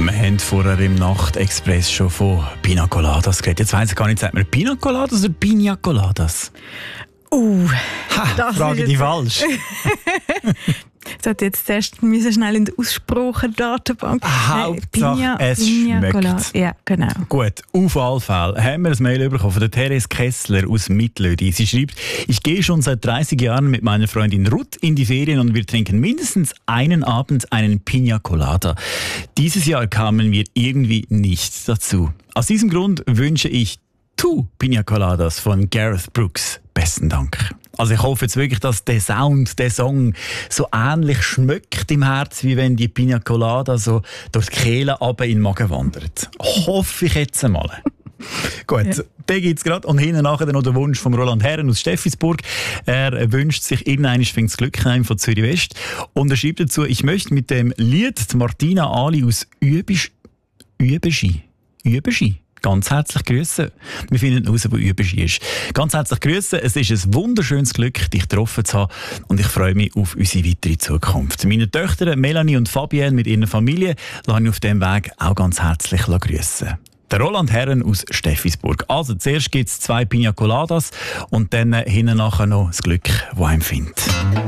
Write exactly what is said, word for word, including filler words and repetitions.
Wir haben vorher im Nachtexpress schon von Pina Coladas geredet. Jetzt weiss ich gar nicht, sagt man Pina Coladas oder Pina Coladas? Uh, ha, das frage ist dich falsch. Ich sollte jetzt zuerst müssen schnell in die Aussprachedatenbank. Hauptsache, es schmeckt. Colada. Ja, genau. Gut, auf alle Fälle haben wir ein Mail bekommen von der Therese Kessler aus Mittlödi. Sie schreibt, ich gehe schon seit dreißig Jahren mit meiner Freundin Ruth in die Ferien und wir trinken mindestens einen Abend einen Pina Colada. Dieses Jahr kamen wir irgendwie nicht dazu. Aus diesem Grund wünsche ich Two Pina Coladas von Gareth Brooks. Besten Dank. Also ich hoffe jetzt wirklich, dass der Sound, der Song so ähnlich schmeckt im Herz, wie wenn die Pina Colada so durch die Kehle runter in den Magen wandert. Hoffe ich jetzt einmal. Gut, ja. Den gibt es gerade. Und hinten nachher noch der Wunsch von Roland Herren aus Steffisburg. Er wünscht sich irgendwann fängt das Glück heim von Zürich West. Und er schreibt dazu, ich möchte mit dem Lied Martina Ali aus Übisch, Übeschi, Übeschi ganz herzlich grüßen. Wir finden heraus, wo Übeschi ist. Ganz herzlich grüßen. Es ist ein wunderschönes Glück, dich getroffen zu haben. Und ich freue mich auf unsere weitere Zukunft. Meine Töchter Melanie und Fabienne mit ihrer Familie lasse ich auf diesem Weg auch ganz herzlich grüßen. Der Roland Herren aus Steffisburg. Also zuerst gibt es zwei Pina Coladas und dann hinten nachher noch das Glück, das einem findet.